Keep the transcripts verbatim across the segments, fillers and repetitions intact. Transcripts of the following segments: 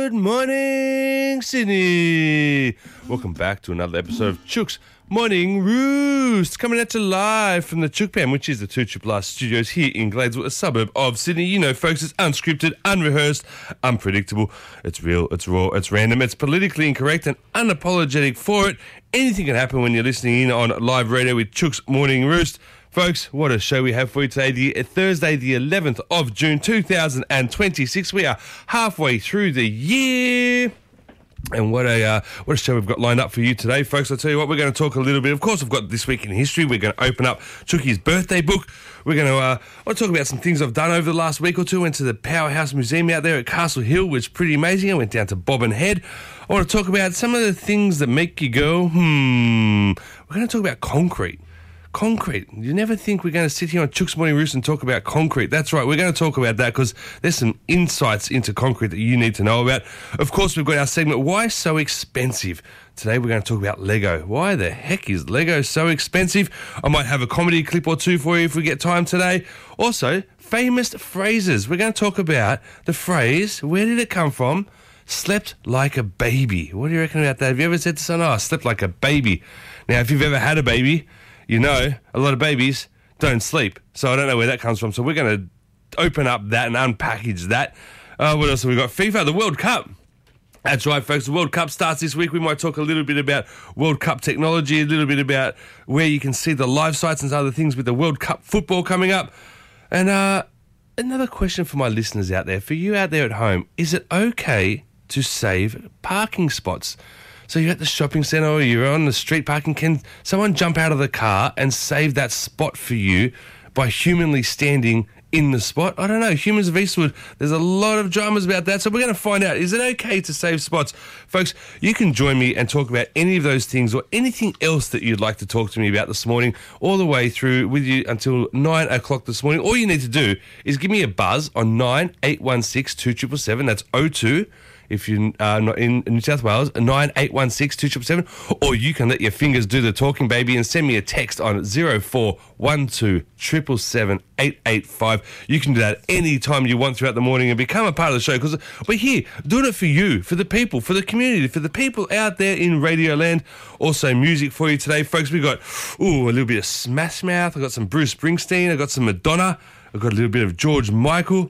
Good morning, Sydney. Welcome back to another episode of Chook's Morning Roost, coming at you live from the Chook Pan, which is the two R R studios here in Gladesville, a suburb of Sydney. You know, folks, it's unscripted, unrehearsed, unpredictable. It's real, it's raw, it's random, it's politically incorrect and unapologetic for it. Anything can happen when you're listening in on live radio with Chook's Morning Roost. Folks, what a show we have for you today. The Thursday, the eleventh of June, two thousand twenty-six. We are halfway through the year. And what a uh, what a show we've got lined up for you today, folks. I'll tell you what, we're going to talk a little bit. Of course, we've got This Week in History. We're going to open up Chooky's birthday book. We're going to uh, I want to talk about some things I've done over the last week or two. Went to the Powerhouse Museum out there at Castle Hill, which is pretty amazing. I went down to Bobbin Head. I want to talk about some of the things that make you go, hmm. We're going to talk about concrete. Concrete. You never think we're going to sit here on Chook's Morning Roost and talk about concrete. That's right, we're going to talk about that because there's some insights into concrete that you need to know about. Of course, we've got our segment, Why So Expensive? Today we're going to talk about Lego. Why the heck is Lego so expensive? I might have a comedy clip or two for you if we get time today. Also, famous phrases. We're going to talk about the phrase, where did it come from? Slept like a baby. What do you reckon about that? Have you ever said to someone, oh, I slept like a baby? Now, if you've ever had a baby, you know, a lot of babies don't sleep. So I don't know where that comes from. So we're going to open up that and unpackage that. Uh, what else have we got? FIFA, the World Cup. That's right, folks. The World Cup starts this week. We might talk a little bit about World Cup technology, a little bit about where you can see the live sites and other things with the World Cup football coming up. And uh, another question for my listeners out there, for you out there at home, is it okay to save parking spots? So you're at the shopping centre or you're on the street parking. Can someone jump out of the car and save that spot for you by humanly standing in the spot? I don't know. Humans of Eastwood, there's a lot of dramas about that. So we're going to find out, is it okay to save spots? Folks, you can join me and talk about any of those things or anything else that you'd like to talk to me about this morning, all the way through with you until nine o'clock this morning. All you need to do is give me a buzz on nine eight one six two seven seven seven. That's oh two. If you're uh, not in New South Wales, nine eight one six two seven seven seven, or you can let your fingers do the talking, baby, and send me a text on zero four one two seven seven seven eight eight five. You can do that any time you want throughout the morning and become a part of the show, because we're here doing it for you, for the people, for the community, for the people out there in Radio Land. Also, music for you today, folks. We've got ooh, a little bit of Smash Mouth. I've got some Bruce Springsteen. I've got some Madonna. I've got a little bit of George Michael.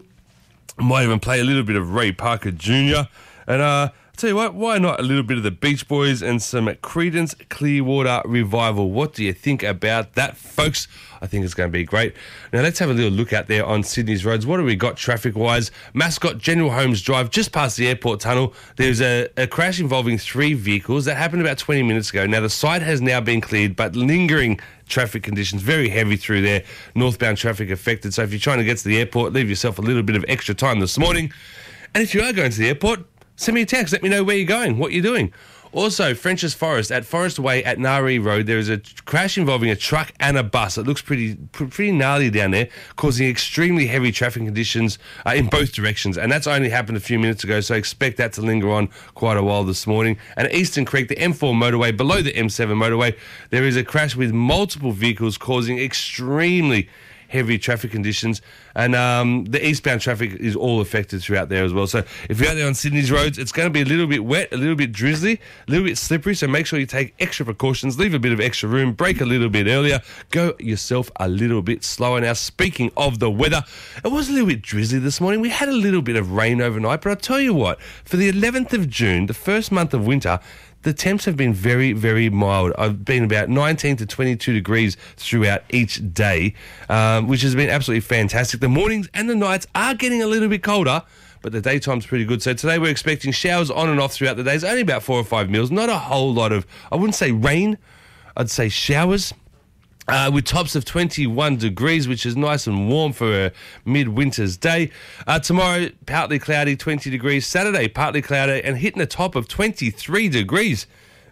I might even play a little bit of Ray Parker Junior And uh, I'll tell you what, why not a little bit of the Beach Boys and some Creedence Clearwater Revival? What do you think about that, folks? I think it's going to be great. Now, let's have a little look out there on Sydney's roads. What have we got traffic-wise? Mascot General Holmes Drive, just past the airport tunnel. There's a, a crash involving three vehicles. That happened about twenty minutes ago. Now, the site has now been cleared, but lingering traffic conditions, very heavy through there. Northbound traffic affected. So if you're trying to get to the airport, leave yourself a little bit of extra time this morning. And if you are going to the airport, send me a text. Let me know where you're going, what you're doing. Also, French's Forest, at Forest Way at Nari Road, there is a crash involving a truck and a bus. It looks pretty pretty gnarly down there, causing extremely heavy traffic conditions uh, in both directions. And that's only happened a few minutes ago, so expect that to linger on quite a while this morning. And at Eastern Creek, the M four motorway, below the M seven motorway, there is a crash with multiple vehicles causing extremely heavy traffic conditions, and um, the eastbound traffic is all affected throughout there as well. So if you're out there on Sydney's roads, it's going to be a little bit wet, a little bit drizzly, a little bit slippery, so make sure you take extra precautions, leave a bit of extra room, brake a little bit earlier, go yourself a little bit slower. Now, speaking of the weather, it was a little bit drizzly this morning. We had a little bit of rain overnight, but I'll tell you what, for the eleventh of June, the first month of winter, the temps have been very, very mild. I've been about nineteen to twenty-two degrees throughout each day, um, which has been absolutely fantastic. The mornings and the nights are getting a little bit colder, but the daytime's pretty good. So today we're expecting showers on and off throughout the days, only about four or five mils. Not a whole lot of, I wouldn't say rain, I'd say showers. Uh, with tops of twenty-one degrees, which is nice and warm for a midwinter's day. Uh, tomorrow, partly cloudy, twenty degrees. Saturday, partly cloudy and hitting a top of twenty-three degrees.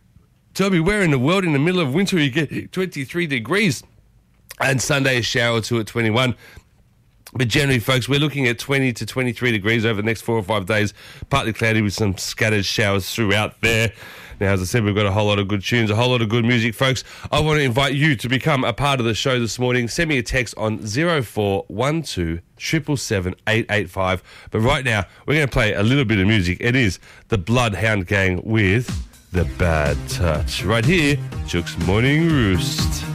Tell me, where in the world in the middle of winter you get twenty-three degrees? And Sunday, a shower or two at twenty-one. But generally, folks, we're looking at twenty to twenty-three degrees over the next four or five days. Partly cloudy with some scattered showers throughout there. Now, as I said, we've got a whole lot of good tunes, a whole lot of good music, folks. I want to invite you to become a part of the show this morning. Send me a text on zero four one two seven seven eight eight five. But right now, we're going to play a little bit of music. It is the Bloodhound Gang with The Bad Touch. Right here, Chook's Morning Roost.